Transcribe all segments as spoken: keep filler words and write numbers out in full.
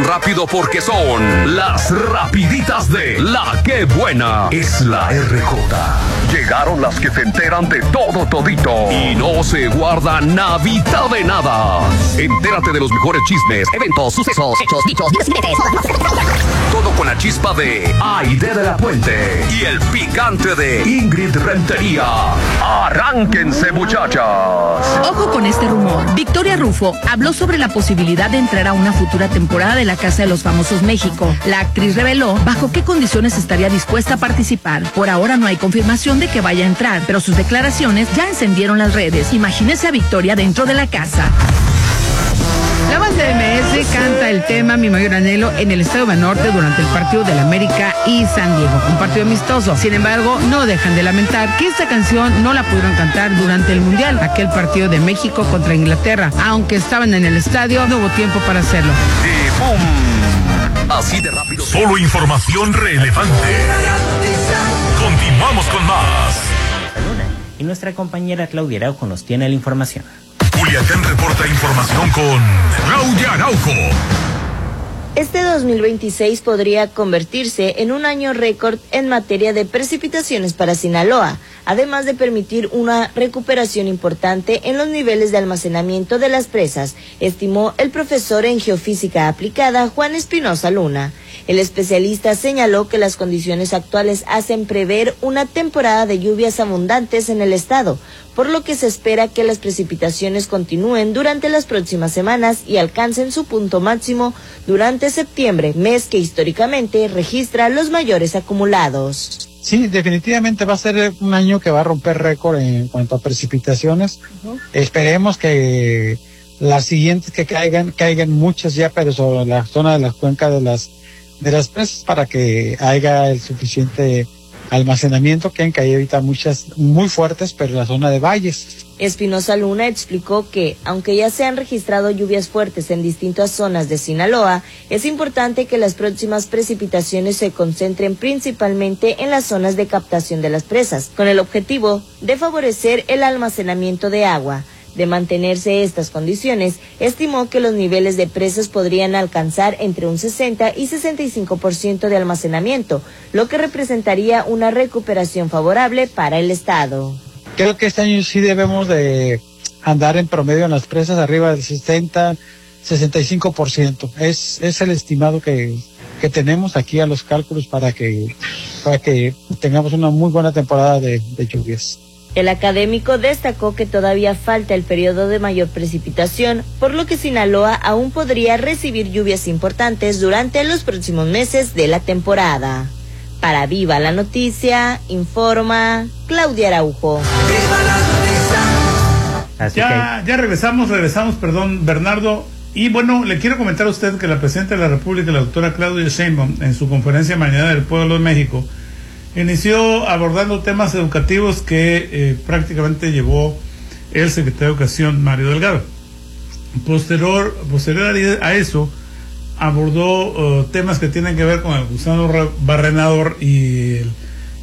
rápido porque son las rapiditas de La Que Buena. Es la R J. Llegaron las que se enteran de todo todito y no se guarda nadita de nada. Entérate de los mejores chismes, eventos, sucesos, hechos, dichos, diretes. Todo con la chispa de Aide de la Puente y el picante de Ingrid Rentería. Arránquense, muchachas. Ojo con este rumor. Victoria Rufo habló sobre la posibilidad de entrar a una futura temporada de La Casa de los Famosos México. La actriz reveló bajo qué condiciones estaría dispuesta a participar. Por ahora no hay confirmación de que vaya a entrar, pero sus declaraciones ya encendieron las redes. Imagínese a Victoria dentro de la casa. La banda M S canta el tema Mi Mayor Anhelo en el Estadio Banorte durante el partido del América y San Diego, un partido amistoso. Sin embargo, no dejan de lamentar que esta canción no la pudieron cantar durante el Mundial, aquel partido de México contra Inglaterra. Aunque estaban en el estadio, no hubo tiempo para hacerlo. Y ¡pum! Así de rápido. Solo información relevante. Continuamos con más. Y nuestra compañera Claudia Araujo nos tiene la información. Culiacán reporta información con Claudia Araujo. Este dos mil veintiséis podría convertirse en un año récord en materia de precipitaciones para Sinaloa, además de permitir una recuperación importante en los niveles de almacenamiento de las presas, estimó el profesor en geofísica aplicada Juan Espinosa Luna. El especialista señaló que las condiciones actuales hacen prever una temporada de lluvias abundantes en el estado, por lo que se espera que las precipitaciones continúen durante las próximas semanas y alcancen su punto máximo durante septiembre, mes que históricamente registra los mayores acumulados. Sí, definitivamente va a ser un año que va a romper récord en cuanto a precipitaciones. Uh-huh. Esperemos que las siguientes que caigan, caigan muchas ya, pero sobre la zona de las cuencas de las de las presas para que haya el suficiente almacenamiento, que han caído ahorita muchas muy fuertes, pero en la zona de valles. Espinosa Luna explicó que, aunque ya se han registrado lluvias fuertes en distintas zonas de Sinaloa, es importante que las próximas precipitaciones se concentren principalmente en las zonas de captación de las presas, con el objetivo de favorecer el almacenamiento de agua. De mantenerse estas condiciones, estimó que los niveles de presas podrían alcanzar entre un sesenta y sesenta y cinco por ciento de almacenamiento, lo que representaría una recuperación favorable para el estado. Creo que este año sí debemos de andar en promedio en las presas arriba del sesenta, sesenta y cinco por ciento. Es, es el estimado que, que tenemos aquí a los cálculos para que, para que tengamos una muy buena temporada de, de lluvias. El académico destacó que todavía falta el periodo de mayor precipitación, por lo que Sinaloa aún podría recibir lluvias importantes durante los próximos meses de la temporada. Para Viva la Noticia, informa Claudia Araujo. ¡Viva la noticia! Ya, ya regresamos, regresamos, perdón, Bernardo. Y bueno, le quiero comentar a usted que la presidenta de la República, la doctora Claudia Sheinbaum, en su conferencia mañana del Pueblo de México, inició abordando temas educativos que eh, prácticamente llevó el secretario de Educación, Mario Delgado. Posterior, posterior a eso, abordó uh, temas que tienen que ver con el gusano barrenador y el,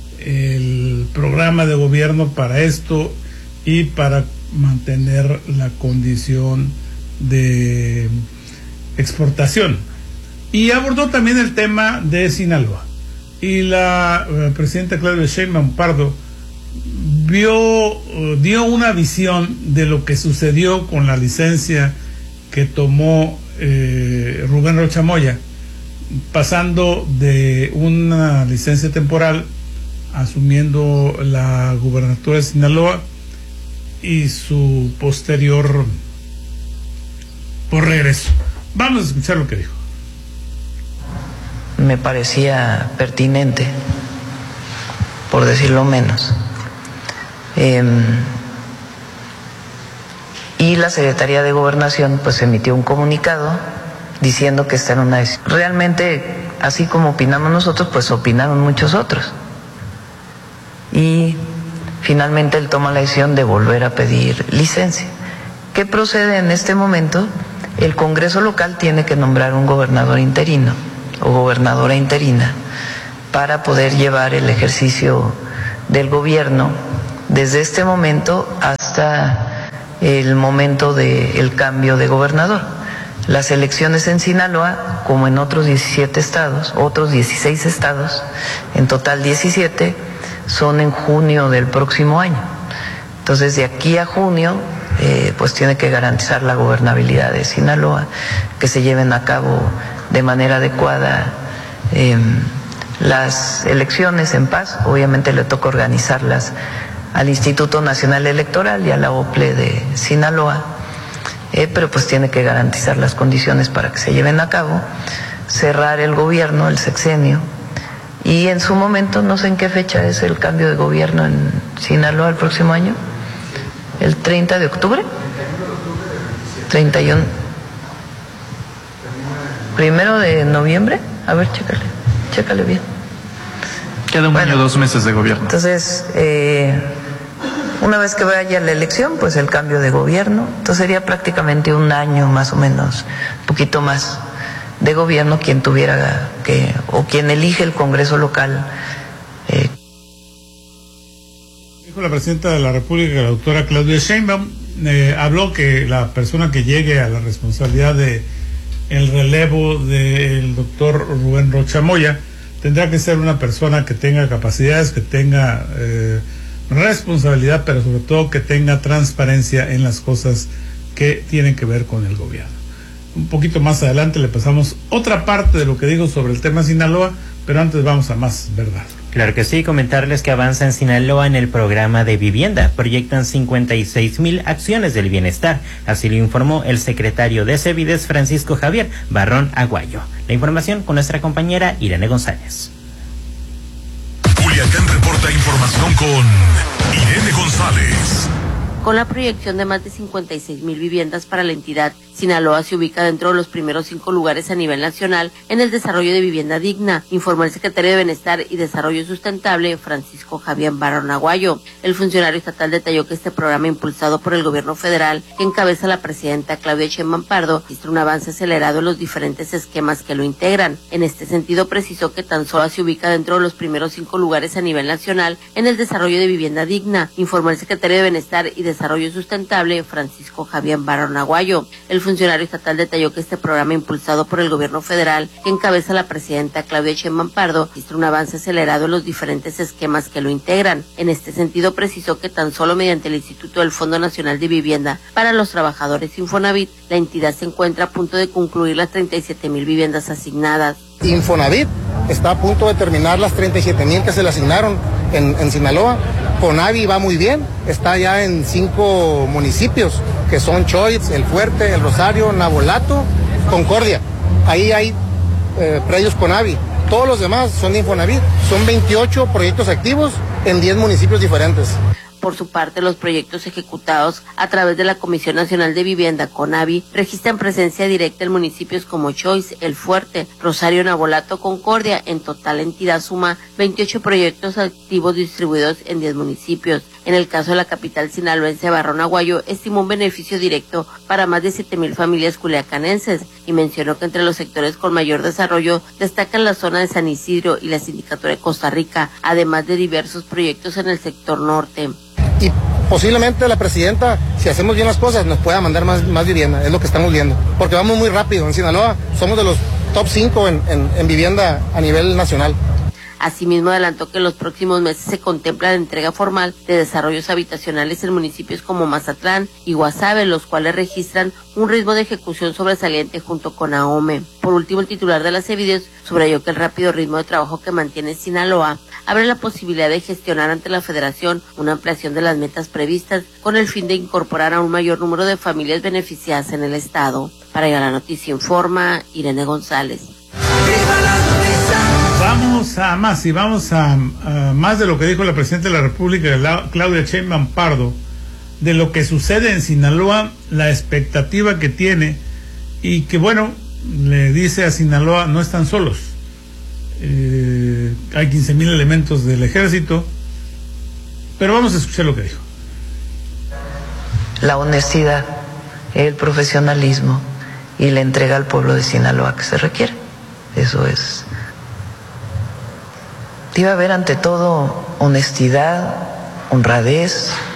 el programa de gobierno para esto y para mantener la condición de exportación. Y abordó también el tema de Sinaloa. Y la uh, presidenta Claudia Sheinbaum Pardo vio, uh, dio una visión de lo que sucedió con la licencia que tomó eh, Rubén Rocha Moya, pasando de una licencia temporal, asumiendo la gubernatura de Sinaloa y su posterior por regreso. Vamos a escuchar lo que dijo. Me parecía pertinente, por decirlo menos. Eh, y la Secretaría de Gobernación pues emitió un comunicado diciendo que esta era una decisión. Realmente, así como opinamos nosotros, pues opinaron muchos otros. Y finalmente él toma la decisión de volver a pedir licencia. ¿Qué procede en este momento? El Congreso local tiene que nombrar un gobernador interino o gobernadora interina para poder llevar el ejercicio del gobierno desde este momento hasta el momento del cambio de gobernador. Las elecciones en Sinaloa, como en otros diecisiete estados, otros dieciséis estados, en total diecisiete, son en junio del próximo año. Entonces, de aquí a junio, eh, pues tiene que garantizar la gobernabilidad de Sinaloa, que se lleven a cabo de manera adecuada eh, las elecciones en paz. Obviamente le toca organizarlas al Instituto Nacional Electoral y a la O P L E de Sinaloa, eh, pero pues tiene que garantizar las condiciones para que se lleven a cabo, cerrar el gobierno, el sexenio, y en su momento, no sé en qué fecha es el cambio de gobierno en Sinaloa el próximo año, el treinta de octubre, treinta y uno, primero de noviembre, a ver, chécale, chécale bien. Queda un bueno, año, dos meses de gobierno. Entonces, eh, una vez que vaya la elección, pues el cambio de gobierno, entonces sería prácticamente un año más o menos, un poquito más de gobierno quien tuviera que, o quien elige el Congreso local. Eh. Dijo la presidenta de la República, la doctora Claudia Sheinbaum, eh, habló que la persona que llegue a la responsabilidad de el relevo del doctor Rubén Rocha Moya tendrá que ser una persona que tenga capacidades, que tenga eh, responsabilidad, pero sobre todo que tenga transparencia en las cosas que tienen que ver con el gobierno. Un poquito más adelante le pasamos otra parte de lo que dijo sobre el tema Sinaloa, pero antes vamos a más verdad. Claro que sí, comentarles que avanza en Sinaloa en el programa de vivienda. Proyectan cincuenta y seis mil acciones del bienestar. Así lo informó el secretario de Cevides, Francisco Javier Barrón Aguayo. La información con nuestra compañera Irene González. Culiacán reporta información con Irene González. Con la proyección de más de cincuenta y seis mil viviendas para la entidad, Sinaloa se ubica dentro de los primeros cinco lugares a nivel nacional en el desarrollo de vivienda digna, informó el secretario de Bienestar y Desarrollo Sustentable, Francisco Javier Barrón Aguayo. El funcionario estatal detalló que este programa, impulsado por el gobierno federal, que encabeza la presidenta Claudia Sheinbaum Pardo, registra un avance acelerado en los diferentes esquemas que lo integran. En este sentido, precisó que tan solo se ubica dentro de los primeros cinco lugares a nivel nacional en el desarrollo de vivienda digna, informó el secretario de Bienestar y Desarrollo Sustentable, Francisco Javier Barrón Aguayo. El funcionario estatal detalló que este programa, impulsado por el gobierno federal, que encabeza la presidenta Claudia Sheinbaum Pardo, registra un avance acelerado en los diferentes esquemas que lo integran. En este sentido, precisó que tan solo mediante el Instituto del Fondo Nacional de Vivienda para los Trabajadores Infonavit, la entidad se encuentra a punto de concluir las treinta y siete mil viviendas asignadas. Infonavit está a punto de terminar las treinta y siete mil que se le asignaron en, en Sinaloa. Conavi va muy bien, está ya en cinco municipios, que son Choix, El Fuerte, El Rosario, Navolato, Concordia. Ahí hay eh, predios Conavi. Todos los demás son de Infonavit. Son veintiocho proyectos activos en diez municipios diferentes. Por su parte, los proyectos ejecutados a través de la Comisión Nacional de Vivienda, CONAVI, registran presencia directa en municipios como Choix, El Fuerte, Rosario, Navolato, Concordia. En total, la entidad suma veintiocho proyectos activos distribuidos en diez municipios. En el caso de la capital sinaloense, Barrón Aguayo estimó un beneficio directo para más de siete mil familias culiacanenses y mencionó que entre los sectores con mayor desarrollo destacan la zona de San Isidro y la Sindicatura de Costa Rica, además de diversos proyectos en el sector norte. Y posiblemente la presidenta, si hacemos bien las cosas, nos pueda mandar más, más vivienda, es lo que estamos viendo. Porque vamos muy rápido. En Sinaloa somos de los top cinco en, en, en vivienda a nivel nacional. Asimismo, adelantó que en los próximos meses se contempla la entrega formal de desarrollos habitacionales en municipios como Mazatlán y Guasave, los cuales registran un ritmo de ejecución sobresaliente junto con AOME. Por último, el titular de las Cevides subrayó que el rápido ritmo de trabajo que mantiene Sinaloa abre la posibilidad de gestionar ante la Federación una ampliación de las metas previstas con el fin de incorporar a un mayor número de familias beneficiadas en el estado. Para Ir a la Noticia informa Irene González. Vamos a más y vamos a, a más de lo que dijo la presidenta de la República, la, Claudia Sheinbaum Pardo, de lo que sucede en Sinaloa, la expectativa que tiene y que bueno, le dice a Sinaloa, no están solos. Eh, hay quince mil elementos del ejército, pero vamos a escuchar lo que dijo. La honestidad, el profesionalismo y la entrega al pueblo de Sinaloa que se requiere. Eso es. Debe haber ante todo honestidad, honradez,